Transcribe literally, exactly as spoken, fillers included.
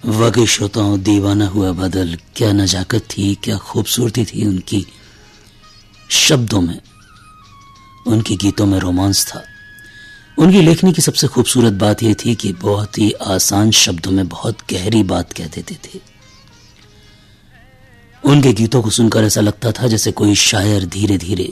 वाकई श्रोताओं, दीवाना हुआ बादल, क्या नजाकत थी, क्या खूबसूरती थी उनकी शब्दों में, उनके गीतों में रोमांस था। उनकी लेखनी की सबसे खूबसूरत बात यह थी कि बहुत ही आसान शब्दों में बहुत गहरी बात कह देते थे। उनके गीतों को सुनकर ऐसा लगता था जैसे कोई शायर धीरे धीरे